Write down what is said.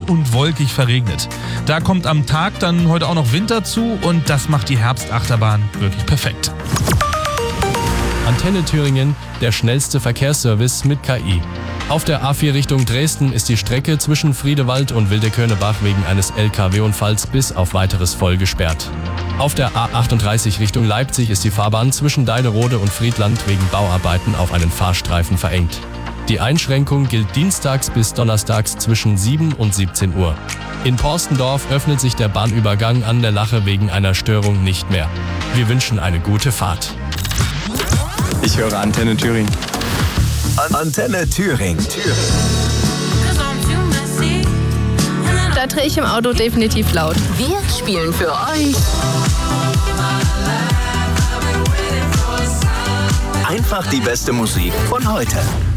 und wolkig verregnet. Da kommt am Tag dann heute auch noch Wind dazu und das macht die Herbstachterbahn wirklich perfekt. Antenne Thüringen, der schnellste Verkehrsservice mit KI. Auf der A4 Richtung Dresden ist die Strecke zwischen Friedewald und Wildekönnebach wegen eines LKW-Unfalls bis auf weiteres voll gesperrt. Auf der A38 Richtung Leipzig ist die Fahrbahn zwischen Deilerode und Friedland wegen Bauarbeiten auf einen Fahrstreifen verengt. Die Einschränkung gilt dienstags bis donnerstags zwischen 7 und 17 Uhr. In Porstendorf öffnet sich der Bahnübergang an der Lache wegen einer Störung nicht mehr. Wir wünschen eine gute Fahrt. Ich höre Antenne Thüringen. Antenne Thüringen. Da drehe ich im Auto definitiv laut. Wir spielen für euch Einfach die beste Musik von heute.